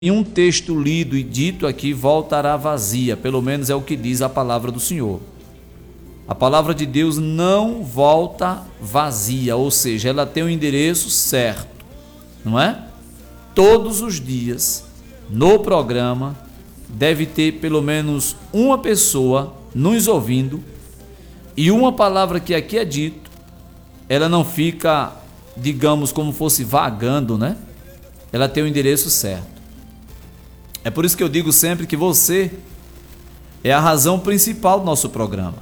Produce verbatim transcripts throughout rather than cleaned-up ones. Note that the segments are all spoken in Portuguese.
Nenhum texto lido e dito aqui voltará vazia, pelo menos é o que diz a palavra do Senhor. A palavra de Deus não volta vazia, ou seja, ela tem o endereço certo, não é? Todos os dias, no programa, deve ter pelo menos uma pessoa nos ouvindo, e uma palavra que aqui é dito, ela não fica, digamos, como fosse vagando, né? Ela tem o endereço certo. É por isso que eu digo sempre que você é a razão principal do nosso programa.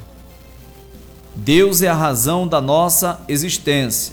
Deus é a razão da nossa existência.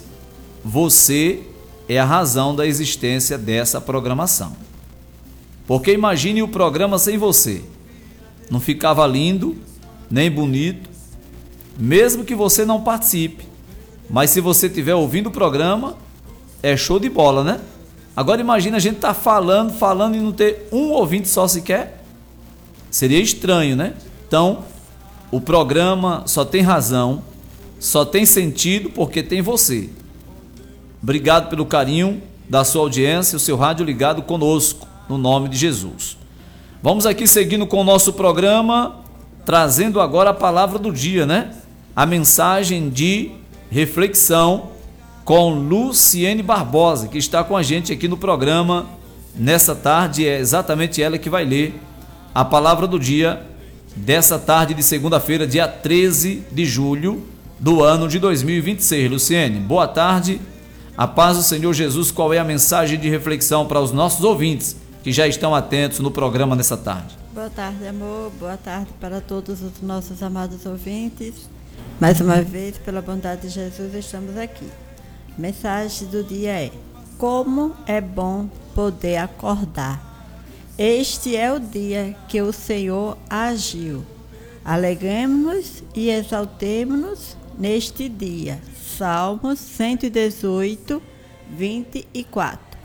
Você é a razão da existência dessa programação. Porque imagine o programa sem você. Não ficava lindo, nem bonito, mesmo que você não participe. Mas se você estiver ouvindo o programa, é show de bola, né? Agora imagina a gente estar tá falando, falando e não ter um ouvinte só sequer. Seria estranho, né? Então, o programa só tem razão, só tem sentido porque tem você. Obrigado pelo carinho da sua audiência, o seu rádio ligado conosco, no nome de Jesus. Vamos aqui seguindo com o nosso programa, trazendo agora a palavra do dia, né? A mensagem de reflexão com Luciene Barbosa, que está com a gente aqui no programa nessa tarde. É exatamente ela que vai ler a palavra do dia dessa tarde de segunda-feira, dia treze de julho do ano de dois mil e vinte e seis. Luciene, boa tarde, a paz do Senhor Jesus. Qual é a mensagem de reflexão para os nossos ouvintes que já estão atentos no programa nessa tarde? Boa tarde, amor, boa tarde para todos os nossos amados ouvintes. Mais uma vez, pela bondade de Jesus, estamos aqui. Mensagem do dia é: como é bom poder acordar. Este é o dia que o Senhor agiu. Alegremos-nos e exaltemo-nos neste dia. Salmos cento e dezoito, vinte e quatro.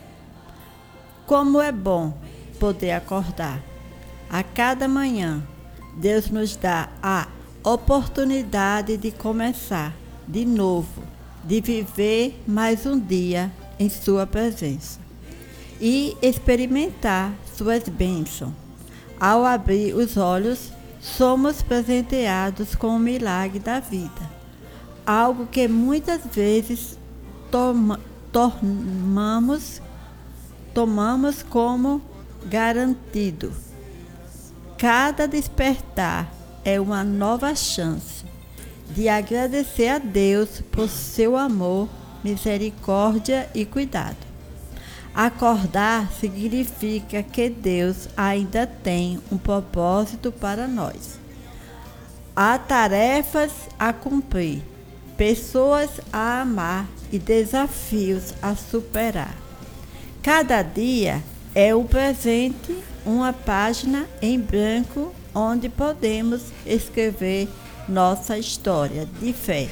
Como é bom poder acordar. A cada manhã, Deus nos dá a oportunidade de começar de novo, de viver mais um dia em sua presença e experimentar suas bênçãos. Ao abrir os olhos, somos presenteados com o milagre da vida, algo que muitas vezes toma, tomamos, tomamos como garantido. Cada despertar é uma nova chance de agradecer a Deus por seu amor, misericórdia e cuidado. Acordar significa que Deus ainda tem um propósito para nós. Há tarefas a cumprir, pessoas a amar e desafios a superar. Cada dia é um presente, uma página em branco onde podemos escrever nossa história de fé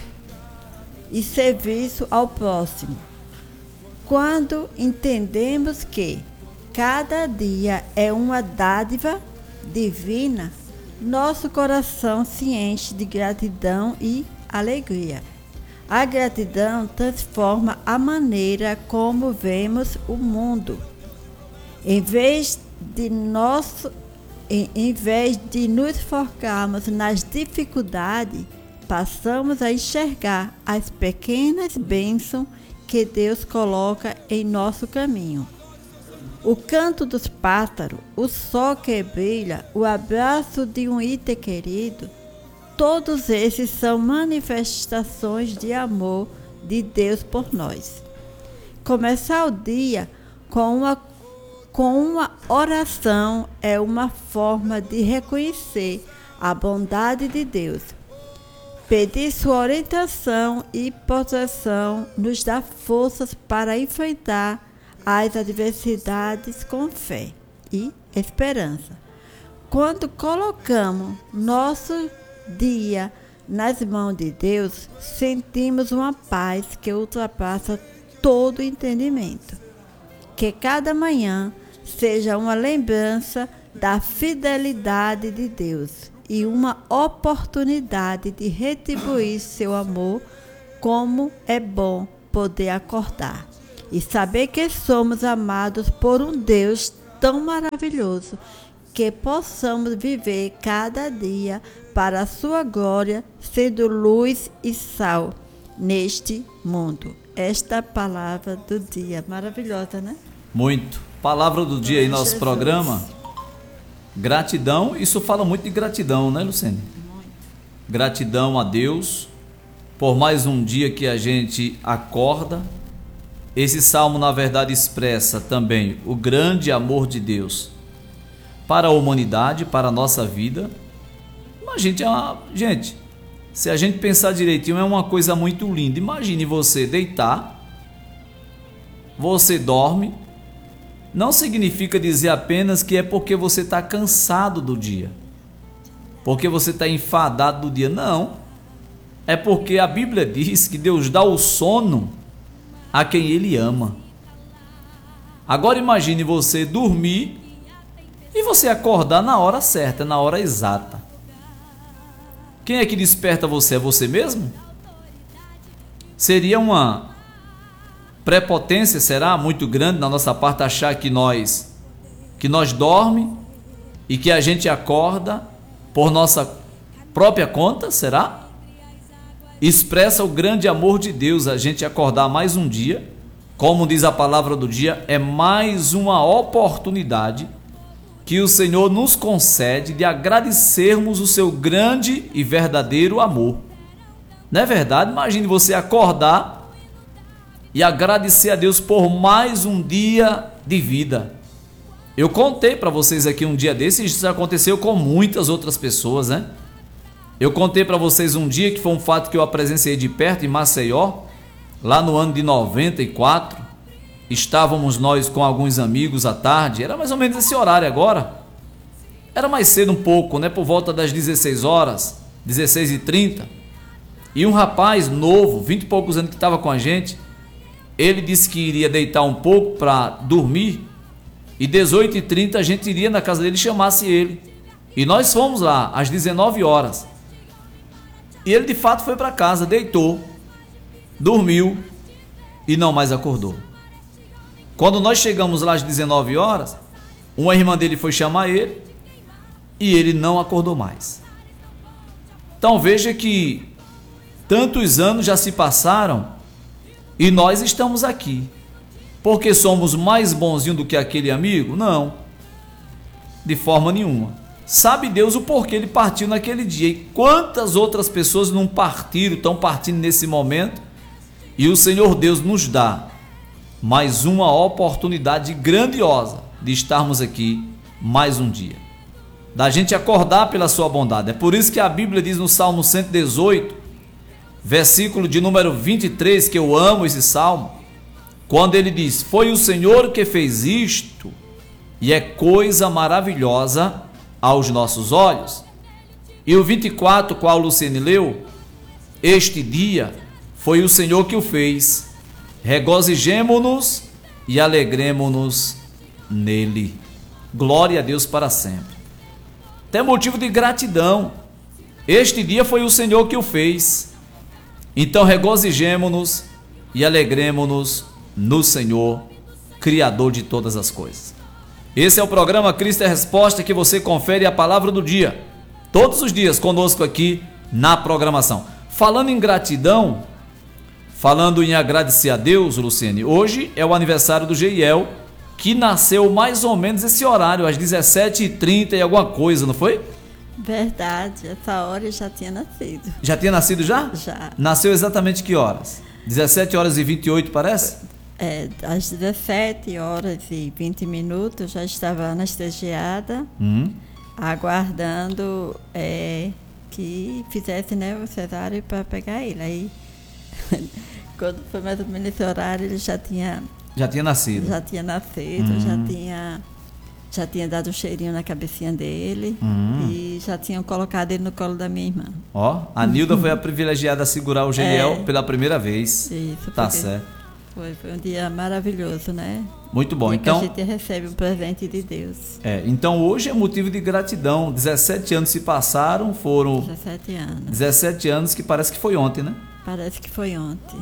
e serviço ao próximo. Quando entendemos que cada dia é uma dádiva divina, nosso coração se enche de gratidão e alegria. A gratidão transforma a maneira como vemos o mundo. Em vez de nosso Em vez de nos focarmos nas dificuldades, passamos a enxergar as pequenas bênçãos que Deus coloca em nosso caminho. O canto dos pássaros, o sol que brilha, o abraço de um ente querido, todos esses são manifestações de amor de Deus por nós. Começar o dia com uma Com uma oração é uma forma de reconhecer a bondade de Deus. Pedir sua orientação e proteção nos dá forças para enfrentar as adversidades com fé e esperança. Quando colocamos nosso dia nas mãos de Deus, sentimos uma paz que ultrapassa todo entendimento. Que cada manhã seja uma lembrança da fidelidade de Deus e uma oportunidade de retribuir seu amor. Como é bom poder acordar e saber que somos amados por um Deus tão maravilhoso que possamos viver cada dia para a sua glória, sendo luz e sal neste mundo. Esta palavra do dia, maravilhosa, né? Muito. Palavra do dia aí, nosso Jesus. programa. Gratidão, isso fala muito de gratidão, né, Luciene? Gratidão a Deus por mais um dia que a gente acorda. Esse salmo, na verdade, expressa também o grande amor de Deus para a humanidade, para a nossa vida. Mas, gente, é uma... gente, se a gente pensar direitinho, é uma coisa muito linda. Imagine você deitar, você dorme. Não significa dizer apenas que é porque você está cansado do dia, porque você está enfadado do dia. Não, é porque a Bíblia diz que Deus dá o sono a quem Ele ama. Agora imagine você dormir e você acordar na hora certa, na hora exata. Quem é que desperta você? É você mesmo? Seria uma prepotência, será, muito grande na nossa parte achar que nós que nós dorme e que a gente acorda por nossa própria conta, será? Expressa o grande amor de Deus a gente acordar mais um dia. Como diz a palavra do dia, é mais uma oportunidade que o Senhor nos concede de agradecermos o seu grande e verdadeiro amor. Não é verdade? Imagine você acordar e agradecer a Deus por mais um dia de vida. Eu contei para vocês aqui um dia desses, isso aconteceu com muitas outras pessoas, né? Eu contei para vocês um dia que foi um fato que eu presenciei de perto em Maceió, lá no ano de noventa e quatro. Estávamos nós com alguns amigos à tarde, era mais ou menos esse horário agora. Era mais cedo um pouco, né? Por volta das dezesseis horas, dezesseis e trinta. E um rapaz novo, vinte e poucos anos, que estava com a gente, ele disse que iria deitar um pouco para dormir, e dezoito e trinta a gente iria na casa dele e chamasse ele. E nós fomos lá às dezenove horas. E ele de fato foi para casa, deitou, dormiu e não mais acordou. Quando nós chegamos lá às dezenove horas, uma irmã dele foi chamar ele e ele não acordou mais. Então veja que tantos anos já se passaram e nós estamos aqui. Porque somos mais bonzinhos do que aquele amigo? Não, de forma nenhuma. Sabe Deus o porquê ele partiu naquele dia. E quantas outras pessoas não partiram, estão partindo nesse momento. E o Senhor Deus nos dá mais uma oportunidade grandiosa de estarmos aqui mais um dia. Da gente acordar pela sua bondade. É por isso que a Bíblia diz no Salmo cento e dezoito, versículo de número vinte e três, que eu amo esse salmo, quando ele diz: foi o Senhor que fez isto, e é coisa maravilhosa aos nossos olhos. E o vinte e quatro, qual Luciene leu, este dia foi o Senhor que o fez, regozijemo-nos e alegremo-nos nele. Glória a Deus para sempre. Tem motivo de gratidão. Este dia foi o Senhor que o fez. Então regozijemo-nos e alegremo-nos no Senhor, Criador de todas as coisas. Esse é o programa Cristo é Resposta, que você confere a palavra do dia, todos os dias conosco aqui na programação. Falando em gratidão, falando em agradecer a Deus, Luciene, hoje é o aniversário do Geiel, que nasceu mais ou menos esse horário, às dezessete e trinta e alguma coisa, não foi? Verdade, essa hora eu já tinha nascido. Já tinha nascido já? Já. Nasceu exatamente que horas? dezessete horas e vinte e oito, parece? É, às dezessete horas e vinte minutos eu já estava anestesiada, Hum. aguardando é, que fizesse, né, o cesárea para pegar ele. Aí, quando foi mais ou menos esse horário, ele já tinha, Já tinha nascido. já tinha nascido, Hum. já tinha... Já tinha dado um cheirinho na cabecinha dele Hum. e já tinham colocado ele no colo da minha irmã. Ó, a Nilda foi a privilegiada a segurar o Geiel É. pela primeira vez. Isso, Tá porque certo. Foi, foi um dia maravilhoso, né? Muito bom. E Então, que a gente recebe um presente de Deus. é, então hoje é motivo de gratidão. dezessete anos se passaram, foram dezessete anos. dezessete anos, que parece que foi ontem, né? Parece que foi ontem.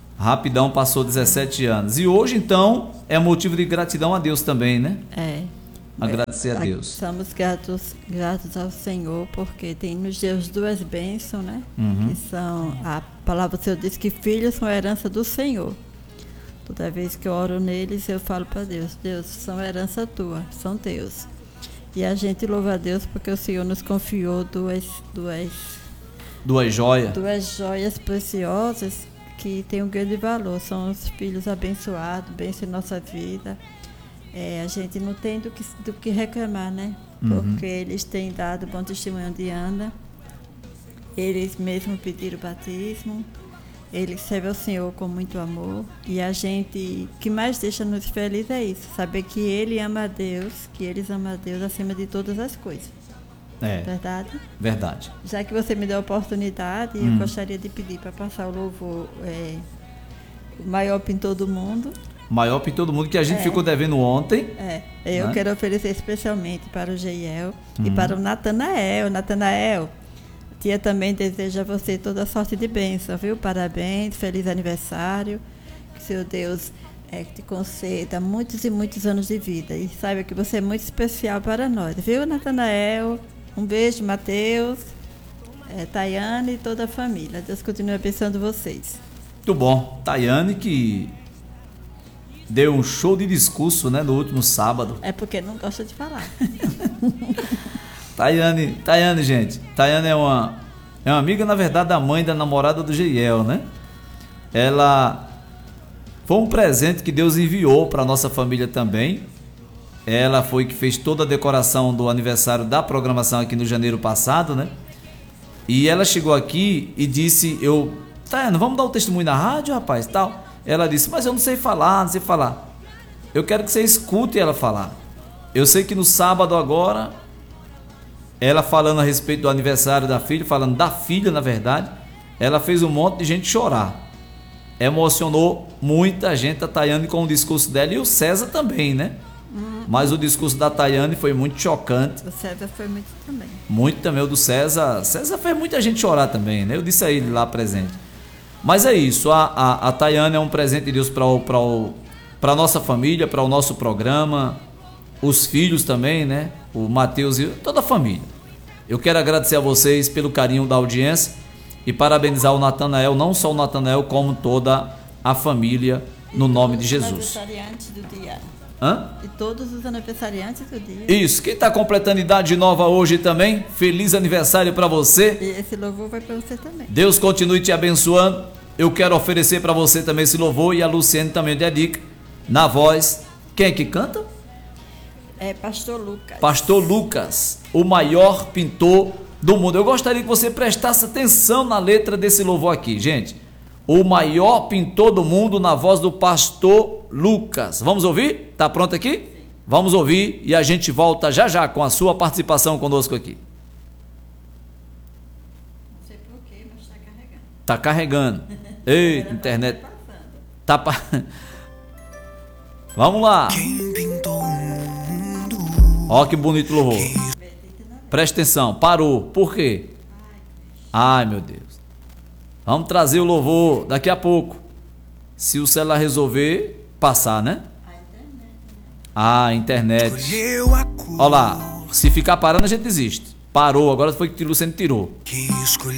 Rapidão passou dezessete anos. E hoje, então, é motivo de gratidão a Deus também, né? É. agradecer a Deus. Somos gratos, gratos ao Senhor, porque tem nos Deus duas bênçãos, né? Uhum. Que são, a palavra do Senhor diz que filhos são herança do Senhor. Toda vez que eu oro neles, eu falo para Deus, Deus, são herança tua, são teus. E a gente louva a Deus porque o Senhor nos confiou duas, duas, duas joias. Duas joias preciosas que têm um grande valor. São os filhos abençoados, bênção em nossa vida. É, a gente não tem do que, do que reclamar, né? Porque uhum. eles têm dado bom testemunho onde anda. Eles mesmos pediram o batismo. Eles servem ao Senhor com muito amor. E a gente, o que mais deixa nos felizes é isso. Saber que Ele ama a Deus, que eles amam a Deus acima de todas as coisas. É. Verdade? Verdade. Já que você me deu a oportunidade, hum. eu gostaria de pedir para passar o louvor, é, o maior pintor do mundo. O maior pintor do mundo, que a gente é. ficou devendo ontem. É. Eu né? quero oferecer especialmente para o Geiel hum. e para o Natanael. Natanael, tia também deseja a você toda a sorte de bênção, viu? Parabéns, feliz aniversário. Que seu Deus é, te conceda muitos e muitos anos de vida. E saiba que você é muito especial para nós, viu, Natanael? Um beijo, Mateus, é, Tayane e toda a família. Deus continue abençoando vocês. Muito bom. Tayane que deu um show de discurso, né, no último sábado. É porque não gosta de falar. Tayane, Tayane, gente. Tayane é uma, é uma amiga, na verdade, da mãe da namorada do Geiel, né? Ela foi um presente que Deus enviou para a nossa família também. Ela foi que fez toda a decoração do aniversário da programação aqui no janeiro passado, né? E ela chegou aqui e disse, eu, Tayane, vamos dar o testemunho na rádio, rapaz, tal. Ela disse, mas eu não sei falar, não sei falar. Eu quero que você escute ela falar. Eu sei que no sábado agora, ela falando a respeito do aniversário da filha, falando da filha, na verdade, ela fez um monte de gente chorar. Emocionou muita gente, a Tayane, com o discurso dela, e o César também, né? Hum. Mas o discurso da Tayane foi muito chocante. O César foi muito também. Muito também, o do César. César fez muita gente chorar também, né? Eu disse a ele lá presente. Mas é isso, a, a, a Tayane é um presente de Deus para a nossa família, para o nosso programa, os filhos também, né? O Mateus e toda a família. Eu quero agradecer a vocês pelo carinho da audiência e parabenizar o Natanael, não só o Natanael, como toda a família, no nome de Jesus. Aniversariantes do dia. Hã? E todos os aniversariantes do dia. Isso, quem está completando idade nova hoje também, feliz aniversário para você. E esse louvor vai para você também. Deus continue te abençoando. Eu quero oferecer para você também esse louvor, e a Luciene também dedica, na voz. Quem é que canta? É Pastor Lucas. Pastor Lucas, o maior pintor do mundo. Eu gostaria que você prestasse atenção na letra desse louvor aqui, gente. O maior pintor do mundo, na voz do Pastor Lucas. Vamos ouvir? Tá pronto aqui? Sim. Vamos ouvir e a gente volta já já com a sua participação conosco aqui. Não sei porquê, mas está carregando. Tá carregando. Eita, internet. Tá pa... Vamos lá. Ó que bonito louvor. Presta atenção. Parou. Por quê? Ai, meu Deus. Vamos trazer o louvor daqui a pouco. Se o celular resolver passar, né? Ah, a internet. Olha lá. Se ficar parando, a gente desiste. Parou. Agora foi que o Luciano tirou.